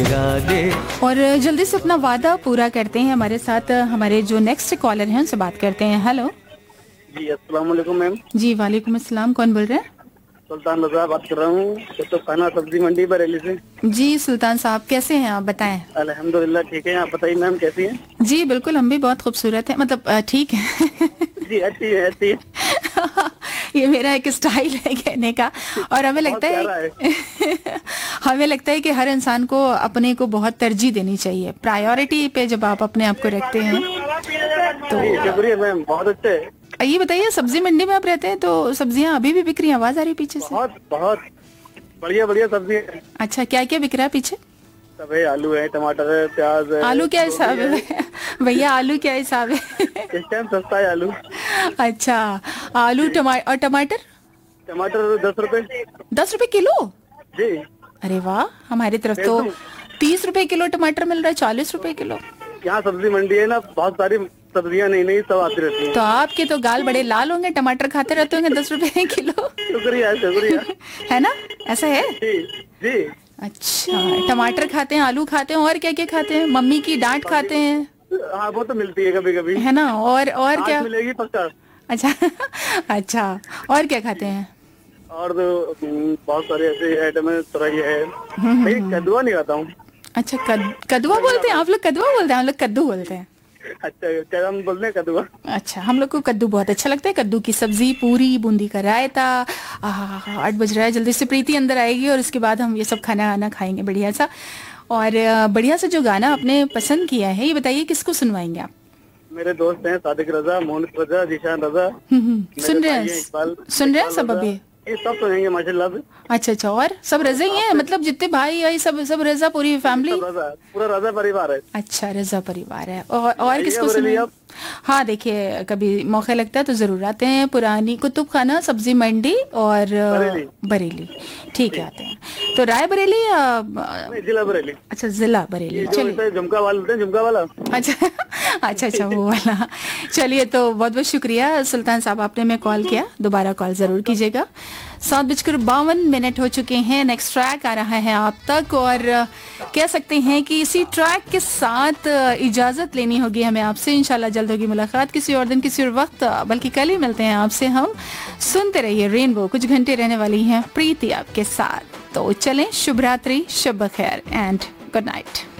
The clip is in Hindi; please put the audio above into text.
और जल्दी से अपना वादा पूरा करते हैं। हमारे साथ हमारे जो नेक्स्ट कॉलर हैं उनसे बात करते हैं। हेलो जी, अस्सलाम वालेकुम मैम। जी वालेकुम अस्सलाम, कौन बोल रहे हैं? सुल्तान रजा बात कर रहा हूँ, तो खाना सब्जी मंडी बरेली से। जी सुल्तान साहब, कैसे हैं आप, बताएं। अल्हम्दुलिल्लाह ठीक है, आप बताइए मैम कैसी हैं? जी बिल्कुल, हम भी बहुत खूबसूरत हैं, मतलब ठीक है। जी अच्छी है, अच्छी है। ये मेरा एक स्टाइल है कहने का। और हमें लगता है हमें लगता है कि हर इंसान को अपने को बहुत तरजीह देनी चाहिए। प्रायोरिटी पे जब आप अपने आप को रखते हैं तो शुक्रिया मैम, बहुत अच्छे। ये बताइए, सब्जी मंडी में आप रहते हैं तो सब्जियां अभी भी बिक रही हैं? आवाज आ रही है पीछे से? बहुत बहुत बढ़िया बढ़िया सब्जी है। अच्छा, क्या क्या बिक रहा है पीछे? सब है, आलू है, टमाटर है, प्याज है। आलू क्या हिसाब है भैया? आलू क्या हिसाब है? इस टाइम सस्ता है आलू। अच्छा, आलू और टमाटर? टमाटर 10 रुपए। 10 रुपए किलो? जी। अरे वाह, हमारी तरफ तो 30 रुपए किलो टमाटर मिल रहा है, 40 रुपए किलो। यहाँ सब्जी मंडी है ना, बहुत सारी सब्जियाँ नई नई सब आती रहती हैं। तो आपके तो गाल बड़े लाल होंगे, टमाटर खाते रहते होंगे 10 रुपए किलो। शुक्रिया शुक्रिया। है ना, ऐसा है? जी जी। अच्छा, टमाटर खाते हैं, आलू खाते हैं, और क्या क्या खाते हैं? मम्मी की डांट खाते हैं? हाँ वो तो मिलती है कभी कभी, है ना। और क्या मिलेगी पक्का। अच्छा अच्छा, और क्या खाते हैं? और तो बहुत सारे ऐसे आइटम है, तुरई है। मैं कद्दुआ नहीं खाता हूँ। अच्छा, कद्दुआ बोलते हैं आप लोग? कद्दुआ बोलते हैं, हम लोग कद्दू बोलते हैं। अच्छा, क्या हम बोलते हैं कद्दुआ? अच्छा, हम लोग को कद्दू बहुत अच्छा लगता है। कद्दू की सब्जी, पूरी, बूंदी का रायता। 8 बज रहा है, जल्दी से प्रीति अंदर आएगी और उसके बाद हम ये सब खाना खाएंगे बढ़िया सा। और बढ़िया सा जो गाना आपने पसंद किया है, ये बताइए किसको सुनवाएंगे आप? मेरे दोस्त हैं सादिक रजा, मोहनिस रजा, जीशान रजा। सुन रहे हैं सब अभी? ये सब सुनेंगे माशाल्लाह से। अच्छा अच्छा, और सब रजा ही हैं, मतलब जितने भाई आई सब रजा, पूरी फैमिली? पूरा रजा परिवार है। अच्छा, रजा परिवार है। और किसको सुने? हाँ देखिए, कभी मौका लगता है तो जरूर आते हैं। पुरानी कुतुब खाना, सब्जी मंडी और बरेली। ठीक है, आते हैं। तो राय बरेली या जिला बरेली? अच्छा, जिला बरेली। चलिए, झुमका वाला, झुमका वाला। अच्छा अच्छा अच्छा, वो वाला। चलिए, तो बहुत बहुत शुक्रिया सुल्तान साहब, आपने मैं कॉल किया, दोबारा कॉल जरूर कीजिएगा। 7:52 हो चुके हैं। नेक्स्ट ट्रैक आ रहा है आप तक, और कह सकते हैं कि इसी ट्रैक के साथ इजाजत लेनी होगी हमें आपसे। इंशाल्लाह जल्द होगी मुलाकात, किसी और दिन, किसी और वक्त, बल्कि कल ही मिलते हैं आपसे हम। सुनते रहिए रेनबो, कुछ घंटे रहने वाली हैं प्रीति आपके साथ। तो चलें, शुभ रात्रि, शुभ खैर एंड गुड नाइट।